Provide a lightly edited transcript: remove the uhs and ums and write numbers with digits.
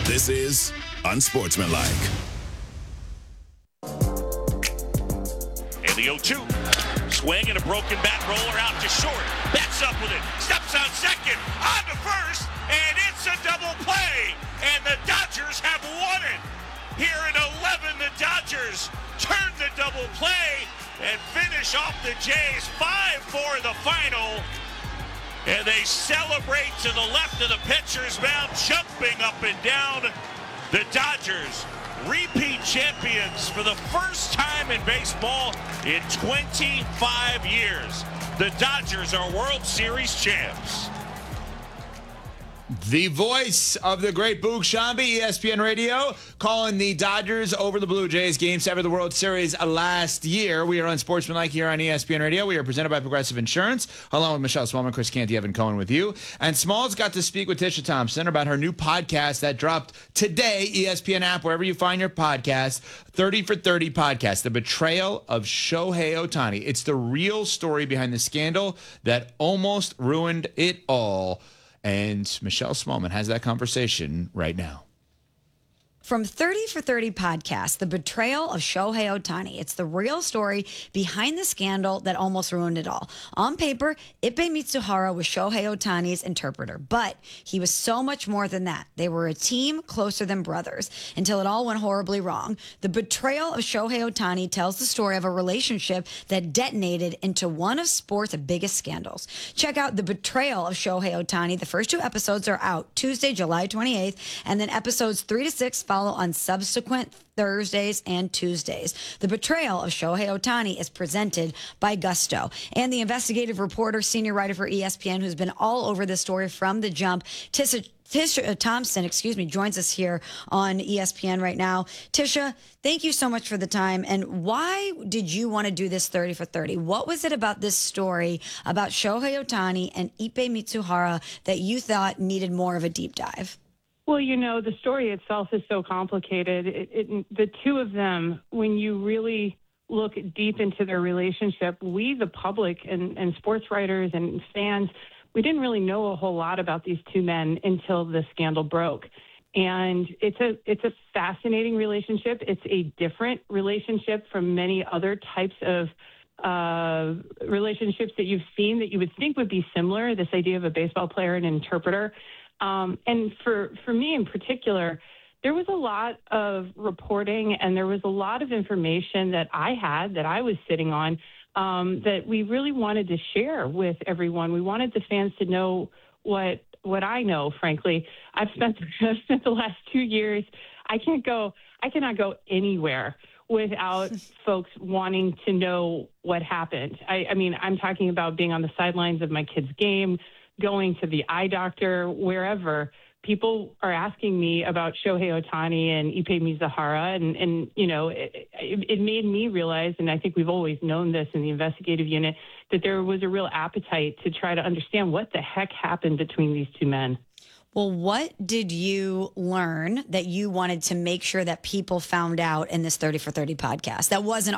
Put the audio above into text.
This is Unsportsmanlike. And the 0-2. Swing and a broken bat roller out to short. Bats up with it. Steps on second. On to first. And it's a double play. And the Dodgers have won it. Here in 11, the Dodgers turn the double play and finish off the Jays 5-4 the final. And they celebrate to the left of the pitcher's mound, jumping up and down. The Dodgers, repeat champions for the first time in baseball in 25 years. The Dodgers are World Series champs. The voice of the great Boog Sciambi, ESPN Radio, calling the Dodgers over the Blue Jays Game 7 of the World Series last year. We are Unsportsmanlike here on ESPN Radio. We are presented by Progressive Insurance, along with Michelle Smallman, Chris Canty, Evan Cohen with you. And Smalls got to speak with Tisha Thompson about her new podcast that dropped today, ESPN app, wherever you find your podcast, 30 for 30 podcast, The Betrayal of Shohei Ohtani. It's the real story behind the scandal that almost ruined it all. And Michelle Smallman has that conversation right now. From 30 for 30 podcast, The Betrayal of Shohei Ohtani. It's the real story behind the scandal that almost ruined it all. On paper, Ippei Mitsuhara was Shohei Ohtani's interpreter, but he was so much more than that. They were a team closer than brothers until it all went horribly wrong. The Betrayal of Shohei Ohtani tells the story of a relationship that detonated into one of sports' biggest scandals. Check out The Betrayal of Shohei Ohtani. The first 2 episodes are out Tuesday, July 28th, and then episodes 3 to 6 follow on subsequent Thursdays and Tuesdays. The Betrayal of Shohei Ohtani is presented by Gusto. And the investigative reporter, senior writer for ESPN, who's been all over this story from the jump, Tisha Thompson, joins us here on ESPN right now. Tisha, thank you so much for the time. And why did you want to do this 30 for 30? What was it about this story about Shohei Ohtani and Ippei Mitsuhara that you thought needed more of a deep dive? Well, you know, the story itself is so complicated. The two of them, when you really look deep into their relationship, we, the public and sports writers and fans, we didn't really know a whole lot about these two men until the scandal broke. And it's a fascinating relationship. It's a different relationship from many other types of relationships that you've seen that you would think would be similar, this idea of a baseball player and an interpreter. And for me in particular, there was a lot of reporting and there was a lot of information that I was sitting on that we really wanted to share with everyone. We wanted the fans to know what I know, frankly. I've spent the last 2 years. I cannot go anywhere without folks wanting to know what happened. I mean, I'm talking about being on the sidelines of my kid's game, going to the eye doctor, wherever. People are asking me about Shohei Ohtani and Ippei Mitsuhara, and you know, it made me realize, and I think we've always known this in the investigative unit, that there was a real appetite to try to understand what the heck happened between these two men. Well, what did you learn that you wanted to make sure that people found out in this 30 for 30 podcast that wasn't